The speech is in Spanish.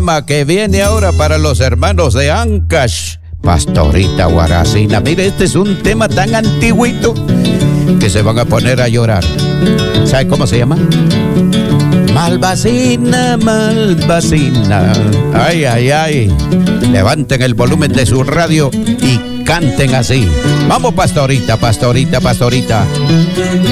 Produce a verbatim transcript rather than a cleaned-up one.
tema que viene ahora para los hermanos de Ancash, Pastorita Guaracina. Mire, este es un tema tan antiguito que se van a poner a llorar. ¿Sabe cómo se llama? Malvacina, malvacina. Ay, ay, ay. Levanten el volumen de su radio y canten así. Vamos, pastorita, pastorita, pastorita.